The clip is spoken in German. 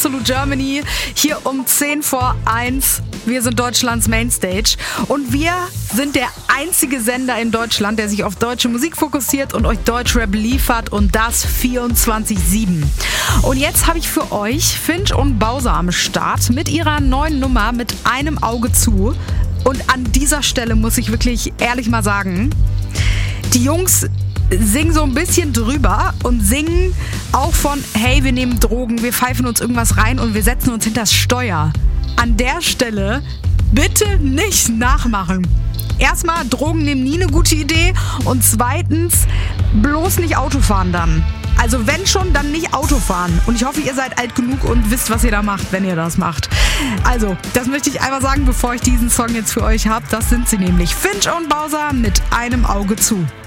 Absolute Germany hier um 10:10. Wir sind Deutschlands Mainstage und wir sind der einzige Sender in Deutschland, der sich auf deutsche Musik fokussiert und euch Deutschrap liefert und das 24/7. Und jetzt habe ich für euch Finch und Bowser am Start mit ihrer neuen Nummer Mit einem Auge zu. Und an dieser Stelle muss ich wirklich ehrlich mal sagen, die Jungs singen so ein bisschen drüber und singen auch von, hey, wir nehmen Drogen, wir pfeifen uns irgendwas rein und wir setzen uns hinters Steuer. An der Stelle bitte nicht nachmachen. Erstmal, Drogen nehmen nie eine gute Idee und zweitens, bloß nicht Autofahren dann. Also wenn schon, dann nicht Autofahren. Und ich hoffe, ihr seid alt genug und wisst, was ihr da macht, wenn ihr das macht. Also, das möchte ich einmal sagen, bevor ich diesen Song jetzt für euch habe. Das sind sie nämlich. Finch und Bowser mit einem Auge zu.